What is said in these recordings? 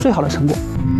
最好的成果。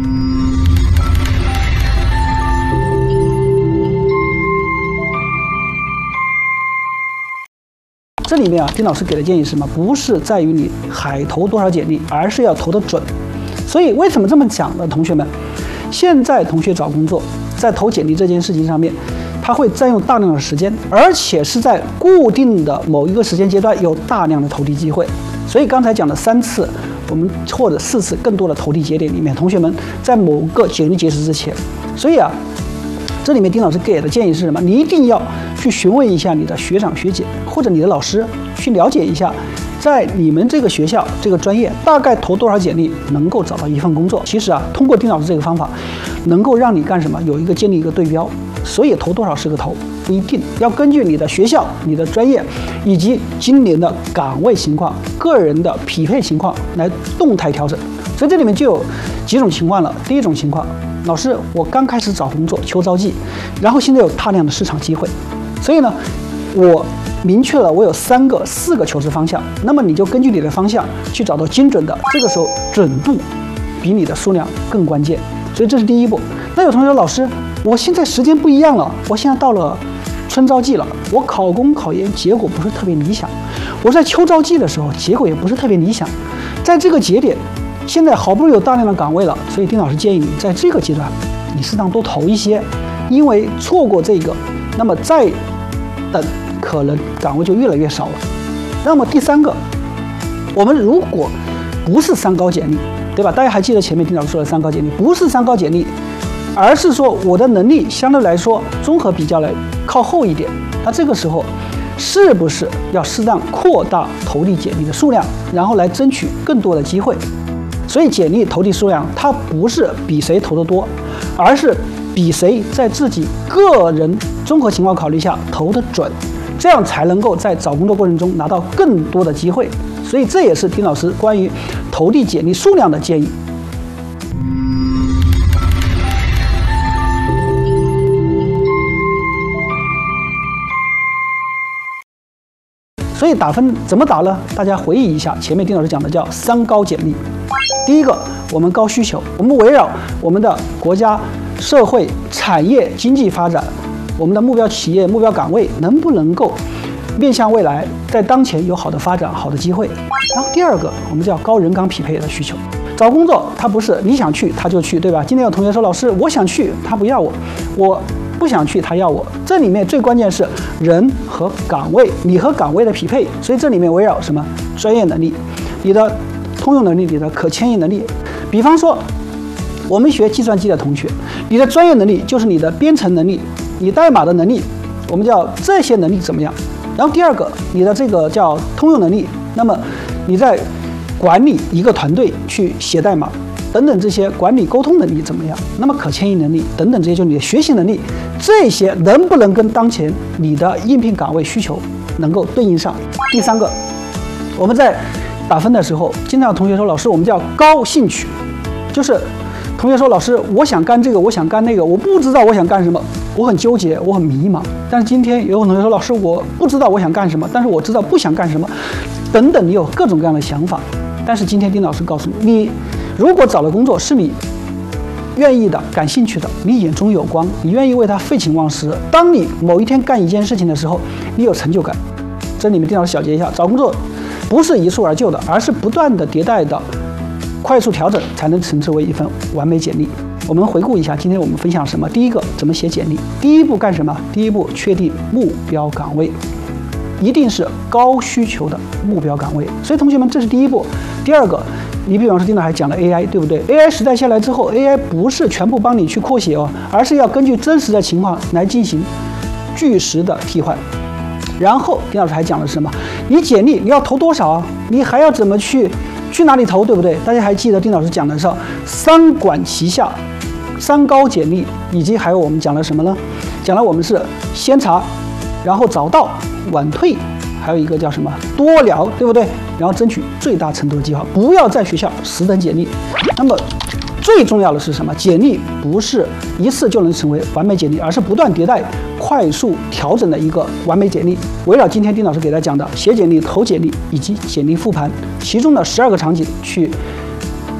这里面啊，丁老师给的建议是什么？不是在于你海投多少简历，而是要投得准。所以为什么这么讲呢？同学们，现在同学找工作，在投简历这件事情上面，它会占用大量的时间，而且是在固定的某一个时间阶段有大量的投递机会。所以刚才讲的3次，我们或者4次更多的投递节点里面，同学们在某个简历截止之前，所以啊，这里面丁老师给的建议是什么？你一定要去询问一下你的学长学姐或者你的老师，去了解一下，在你们这个学校这个专业大概投多少简历能够找到一份工作。其实啊，通过丁老师这个方法，能够让你干什么？有一个建立一个对标。所以投多少是个头，不一定，要根据你的学校、你的专业以及今年的岗位情况、个人的匹配情况来动态调整。所以这里面就有几种情况了。第一种情况，老师，我刚开始找工作求招妓，然后现在有大量的市场机会，所以呢，我明确了我有4个求职方向，那么你就根据你的方向去找到精准的，这个时候准度比你的数量更关键。所以这是第一步。那有同学说，老师，我现在时间不一样了，我现在到了春招季了，我考公考研结果不是特别理想，我在秋招季的时候结果也不是特别理想，在这个节点，现在好不容易有大量的岗位了，所以丁老师建议你在这个阶段，你适当多投一些，因为错过这个，那么再等可能岗位就越来越少了。那么第3个，我们如果不是3高简历，对吧？大家还记得前面丁老师说的3高简历，不是3高简历，而是说我的能力相对来说综合比较来靠后一点，那这个时候是不是要适当扩大投递简历的数量，然后来争取更多的机会？所以简历投递数量它不是比谁投得多，而是比谁在自己个人综合情况考虑下投得准，这样才能够在找工作过程中拿到更多的机会。所以这也是丁老师关于投递简历数量的建议。所以打分怎么打呢？大家回忆一下前面丁老师讲的叫3高简历。第一个，我们高需求，我们围绕我们的国家、社会、产业、经济发展，我们的目标企业、目标岗位能不能够面向未来，在当前有好的发展、好的机会。然后第二个，我们叫高人岗匹配的需求。找工作它不是你想去他就去，对吧？今天有同学说，老师我想去他不要我，我不想去他要我，这里面最关键是人和岗位，你和岗位的匹配。所以这里面围绕什么？专业能力，你的通用能力，你的可迁移能力。比方说我们学计算机的同学，你的专业能力就是你的编程能力，你代码的能力，我们叫这些能力怎么样？然后第二个，你的这个叫通用能力，那么你在管理一个团队去写代码等等，这些管理沟通能力怎么样？那么可迁移能力等等，这些就是你的学习能力，这些能不能跟当前你的应聘岗位需求能够对应上？第三个，我们在打分的时候，经常有同学说，老师我们叫高兴趣，就是同学说，老师我想干这个，我想干那个，我不知道我想干什么，我很纠结，我很迷茫。但是今天也有同学说，老师我不知道我想干什么，但是我知道不想干什么，等等，你有各种各样的想法。但是今天丁老师告诉你，你如果找的工作是你愿意的、感兴趣的，你眼中有光，你愿意为它废寝忘食，当你某一天干一件事情的时候，你有成就感。这里面丁老师小结一下，找工作不是一蹴而就的，而是不断的迭代的快速调整，才能称之为一份完美简历。我们回顾一下，今天我们分享什么？第一个，怎么写简历？第一步干什么？第一步确定目标岗位，一定是高需求的目标岗位。所以同学们，这是第一步。第二个，你比方说丁老师还讲了 AI， 对不对？ AI 时代下来之后， AI 不是全部帮你去扩写哦，而是要根据真实的情况来进行据实的替换。然后丁老师还讲的是什么？你简历你要投多少啊？你还要怎么去哪里投，对不对？大家还记得丁老师讲的是3管齐下，3高简历，以及还有我们讲了什么呢？讲了我们是先查，然后找到，晚退，还有一个叫什么？多聊，对不对？然后争取最大程度的计划，不要在学校死等简历。那么最重要的是什么？简历不是一次就能成为完美简历，而是不断迭代、快速调整的一个完美简历。围绕今天丁老师给大家讲的写简历、投简历以及简历复盘，其中的12个场景去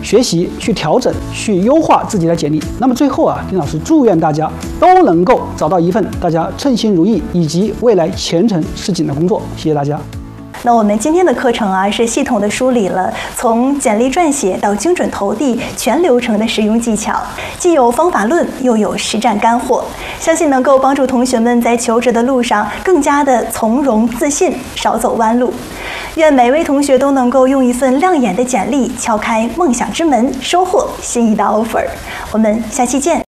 学习、去调整、去优化自己的简历。那么最后啊，丁老师祝愿大家都能够找到一份大家称心如意以及未来前程似锦的工作。谢谢大家。 那我们今天的课程啊，是系统的梳理了从简历撰写到精准投递全流程的实用技巧，既有方法论，又有实战干货，相信能够帮助同学们在求职的路上更加的从容自信，少走弯路。愿每位同学都能够用一份亮眼的简历敲开梦想之门，收获心仪的 offer。我们下期见。